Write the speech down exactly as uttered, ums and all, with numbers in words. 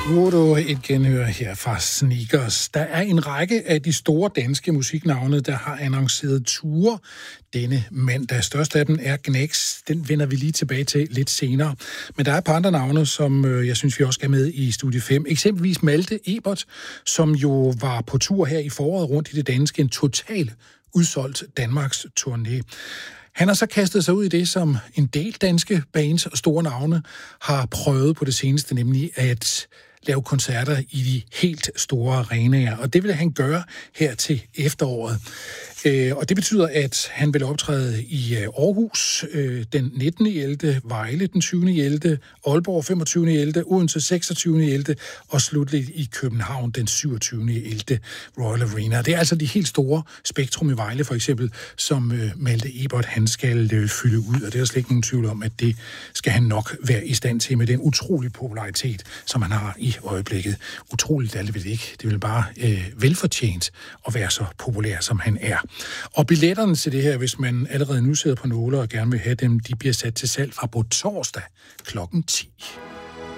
Voodoo, et genhør her fra Sneakers. Der er en række af de store danske musiknavne, der har annonceret ture denne mandag. Størst af dem er Gnex. Den vender vi lige tilbage til lidt senere. Men der er et par andre navne, som jeg synes, vi også skal med i Studie fem. Eksempelvis Malte Ebert, som jo var på tur her i foråret rundt i det danske. En total udsolgt Danmarks turné. Han har så kastet sig ud i det, som en del danske bands og store navne har prøvet på det seneste, nemlig at lave koncerter i de helt store arenaer. Og det vil han gøre her til efteråret. Øh, og det betyder, at han vil optræde i Aarhus øh, den nittende ellevte, Vejle den tyvende ellevte, Aalborg femogtyvende ellevte, Odense seksogtyvende ellevte og slutligt i København den syvogtyvende ellevte Royal Arena. Det er altså de helt store Spektrum i Vejle for eksempel, som øh, Malte Ebert han skal øh, fylde ud. Og det er der slet ikke nogen tvivl om, at det skal han nok være i stand til med den utrolige popularitet, som han har i øjeblikket. Utroligt er det vel ikke. Det vil bare øh, velfortjent at være så populær, som han er. Og billetterne til det her, hvis man allerede nu sidder på nåler og gerne vil have dem, de bliver sat til salg fra på torsdag klokken ti.